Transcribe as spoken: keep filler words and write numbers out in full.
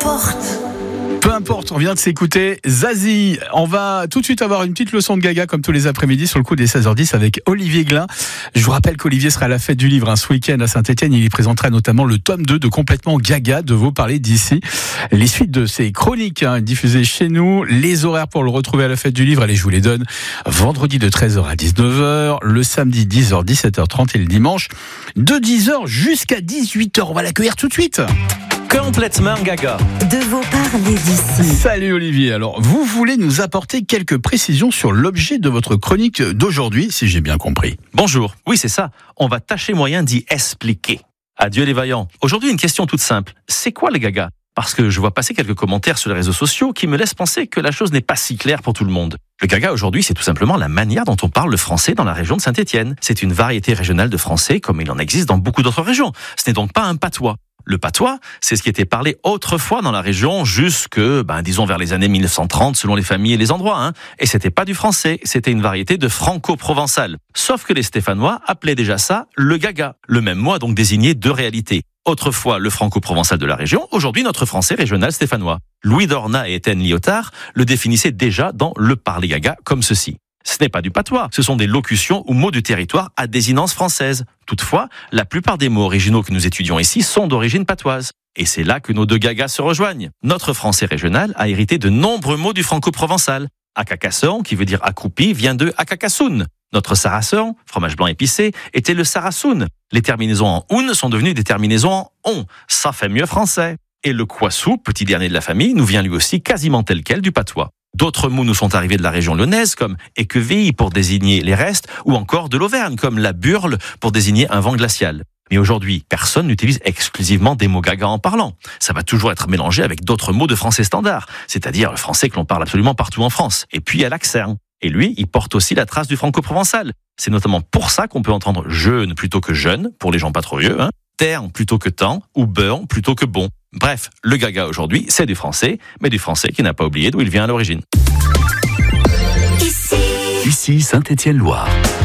importe. Peu importe, on vient de s'écouter Zazie. On va tout de suite avoir une petite leçon de Gaga comme tous les après-midi sur le coup des seize heures dix avec Olivier Glin. Je vous rappelle qu'Olivier sera à la fête du livre hein, ce week-end à Saint-Etienne. Il y présentera notamment le tome deux de Complètement Gaga de Vous parler d'ici. Les suites de ses chroniques hein, diffusées chez nous. Les horaires pour le retrouver à la fête du livre, allez, je vous les donne. Vendredi de treize heures à dix-neuf heures, le samedi dix heures, dix-sept heures trente et le dimanche de dix heures jusqu'à dix-huit heures. On va l'accueillir tout de suite. Complètement Gaga. De Vous parler d'ici. Salut Olivier. Alors, vous voulez nous apporter quelques précisions sur l'objet de votre chronique d'aujourd'hui, si j'ai bien compris. Bonjour. Oui, c'est ça. On va tâcher moyen d'y expliquer. Adieu les vaillants. Aujourd'hui, une question toute simple. C'est quoi le Gaga ? Parce que je vois passer quelques commentaires sur les réseaux sociaux qui me laissent penser que la chose n'est pas si claire pour tout le monde. Le Gaga aujourd'hui, c'est tout simplement la manière dont on parle le français dans la région de Saint-Etienne. C'est une variété régionale de français comme il en existe dans beaucoup d'autres régions. Ce n'est donc pas un patois. Le patois, c'est ce qui était parlé autrefois dans la région jusque, ben, disons vers les années mille neuf cent trente selon les familles et les endroits, hein. Et c'était pas du français, c'était une variété de franco-provençal. Sauf que les Stéphanois appelaient déjà ça le Gaga. Le même mot a donc désigné deux réalités. Autrefois le franco-provençal de la région, aujourd'hui notre français régional stéphanois. Louis Dorna et Étienne Lyotard le définissaient déjà dans Le Parler Gaga comme ceci. Ce n'est pas du patois, ce sont des locutions ou mots du territoire à désinence française. Toutefois, la plupart des mots originaux que nous étudions ici sont d'origine patoise. Et c'est là que nos deux gagas se rejoignent. Notre français régional a hérité de nombreux mots du franco-provençal. Acacasson, qui veut dire accroupi, vient de acacassoun. Notre sarrasin, fromage blanc épicé, était le sarrasoun. Les terminaisons en oun sont devenues des terminaisons en on. Ça fait mieux français. Et le Kwassou, petit dernier de la famille, nous vient lui aussi quasiment tel quel du patois. D'autres mots nous sont arrivés de la région lyonnaise, comme équeville pour désigner les restes, ou encore de l'Auvergne, comme la burle pour désigner un vent glacial. Mais aujourd'hui, personne n'utilise exclusivement des mots gaga en parlant. Ça va toujours être mélangé avec d'autres mots de français standard, c'est-à-dire le français que l'on parle absolument partout en France. Et puis il y a l'accent. Et lui, il porte aussi la trace du franco-provençal. C'est notamment pour ça qu'on peut entendre jeune plutôt que jeune, pour les gens pas trop vieux, hein, terne plutôt que temps, ou beurre plutôt que bon. Bref, le Gaga aujourd'hui, c'est du français, mais du français qui n'a pas oublié d'où il vient à l'origine. Ici, Ici Saint-Etienne-Loire.